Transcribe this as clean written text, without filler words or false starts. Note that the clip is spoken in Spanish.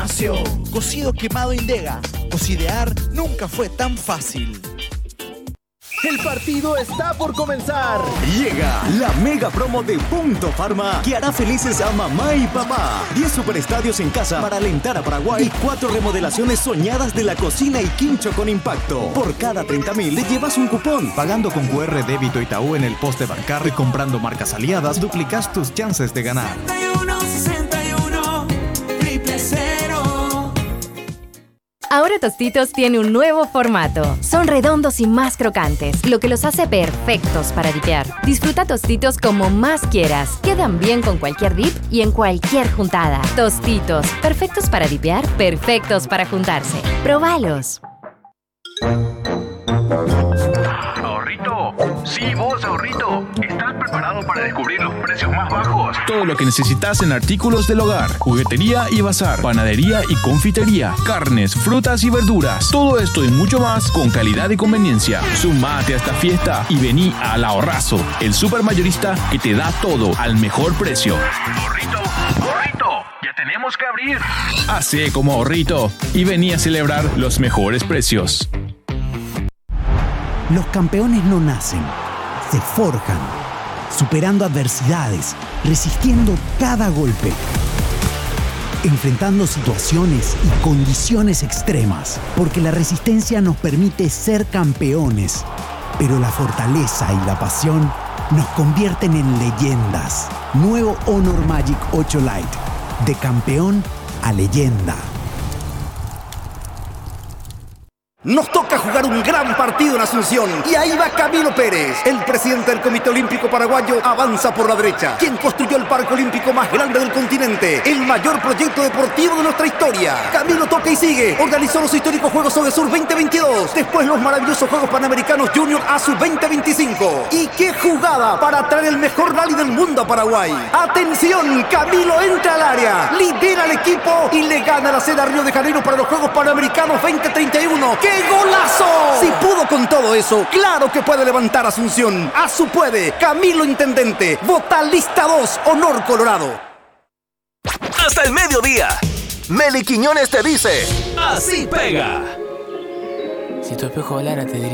Cocido quemado Indega. Cocidear nunca fue tan fácil. El partido está por comenzar. Llega la mega promo de Punto Pharma que hará felices a mamá y papá. 10 superestadios en casa para alentar a Paraguay y 4 remodelaciones soñadas de la cocina y quincho con impacto. Por cada 30.000 te llevas un cupón. Pagando con QR débito Itaú en el poste bancario y comprando marcas aliadas, duplicas tus chances de ganar. 61 000. Ahora Tostitos tiene un nuevo formato. Son redondos y más crocantes, lo que los hace perfectos para dipear. Disfruta Tostitos como más quieras. Quedan bien con cualquier dip y en cualquier juntada. Tostitos, perfectos para dipear, perfectos para juntarse. ¡Probalos! Ahorrito, sí vos, ahorrito. ¿Estás preparado para descubrir los precios más bajos? Todo lo que necesitas en artículos del hogar, juguetería y bazar, panadería y confitería, carnes, frutas y verduras. Todo esto y mucho más con calidad y conveniencia. Sumate a esta fiesta y vení al Ahorrazo, el supermayorista que te da todo al mejor precio. Ahorrito, ya tenemos que abrir. Hacé como Ahorrito y vení a celebrar los mejores precios. Los campeones no nacen, se forjan, superando adversidades, resistiendo cada golpe, enfrentando situaciones y condiciones extremas, porque la resistencia nos permite ser campeones, pero la fortaleza y la pasión nos convierten en leyendas. Nuevo Honor Magic 8 Lite, de campeón a leyenda. Nos toca jugar un gran partido en Asunción y ahí va Camilo Pérez. El presidente del Comité Olímpico Paraguayo avanza por la derecha, quien construyó el parque olímpico más grande del continente, el mayor proyecto deportivo de nuestra historia. Camilo toca y sigue. Organizó los históricos Juegos Odesur 2022, después los maravillosos Juegos Panamericanos Junior ASU 2025. Y qué jugada para traer el mejor rally del mundo a Paraguay. Atención, Camilo entra al área, lidera al equipo y le gana la sede a Río de Janeiro para los Juegos Panamericanos 2031. ¡Qué golazo! Si pudo con todo eso, claro que puede levantar Asunción. ASU puede. Camilo Intendente. Vota lista 2, Honor Colorado. Hasta el mediodía. Meli Quiñones te dice: ¡así pega! Si tu espejo hablara, te diría.